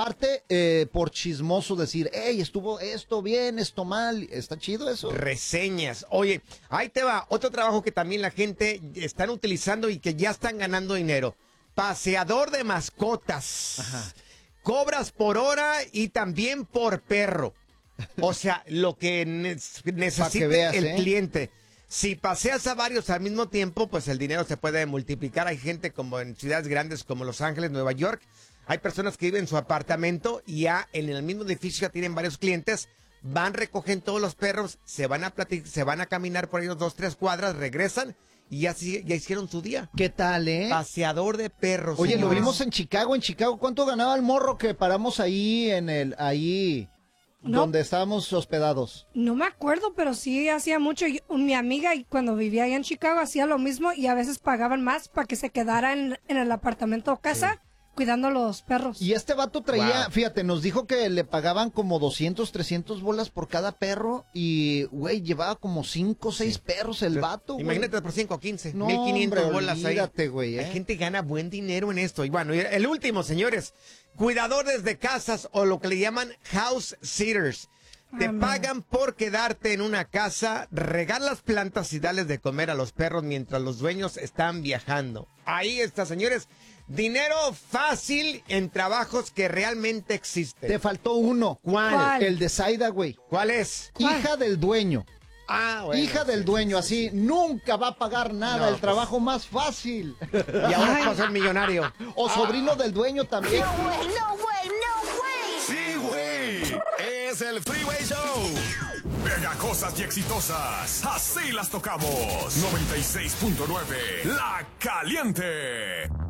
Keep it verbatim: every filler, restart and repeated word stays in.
aparte, eh, por chismoso decir, hey, estuvo esto bien, esto mal, ¿está chido eso? Reseñas. Oye, ahí te va, otro trabajo que también la gente están utilizando y que ya están ganando dinero. Paseador de mascotas. Ajá. Cobras por hora y también por perro. O sea, lo que ne- necesite veas, el ¿eh? cliente. Si paseas a varios al mismo tiempo, pues el dinero se puede multiplicar. Hay gente como en ciudades grandes como Los Ángeles, Nueva York. Hay personas que viven en su apartamento y ya en el mismo edificio ya tienen varios clientes. Van, recogen todos los perros, se van a platicar, se van a caminar por ellos dos, tres cuadras, regresan y ya, sí- ya hicieron su día. ¿Qué tal, eh? Paseador de perros. Oye, lo señores. vimos en Chicago, en Chicago. ¿Cuánto ganaba el morro que paramos ahí en el, ahí, No. donde estábamos hospedados? No me acuerdo, pero sí hacía mucho. Yo- mi amiga, y cuando vivía allá en Chicago, hacía lo mismo y a veces pagaban más para que se quedara en, en el apartamento o casa cuidando los perros. Y este vato traía, Wow. fíjate, nos dijo que le pagaban como doscientos, trescientos bolas por cada perro y, güey, llevaba como cinco o seis perros el vato, güey. Imagínate por cinco, quince, No, mil quinientos hombre, bolas ahí. olvídate, güey, La ¿eh? gente gana buen dinero en esto. Y bueno, y el último, señores, cuidadores de casas o lo que le llaman house sitters. Te Amén. pagan por quedarte en una casa, regar las plantas y darles de comer a los perros mientras los dueños están viajando. Ahí está, señores. Dinero fácil en trabajos que realmente existen. Te faltó uno. ¿Cuál? ¿Cuál? El de Zaida, güey. ¿Cuál es? ¿Cuál? Hija del dueño. Ah, bueno, Hija sí, del dueño, así, nunca va a pagar nada, No, el pues. trabajo más fácil. Y ahora Ay. pasó el millonario. O sobrino del dueño también. Sí, güey. Es el Freeway Show. Pegajosas y exitosas. Así las tocamos. noventa y seis punto nueve. La Caliente.